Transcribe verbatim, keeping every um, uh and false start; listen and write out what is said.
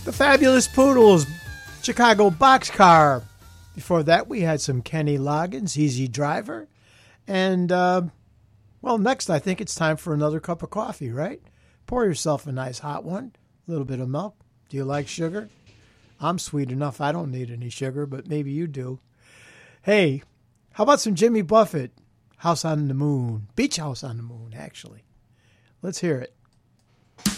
The Fabulous Poodles, Chicago Boxcar. Before that, we had some Kenny Loggins, Easy Driver. And, uh, well, next I think it's time for another cup of coffee, right? Pour yourself a nice hot one, a little bit of milk. Do you like sugar? I'm sweet enough. I don't need any sugar, but maybe you do. Hey, how about some Jimmy Buffett? House on the Moon. Beach House on the Moon, actually. Let's hear it.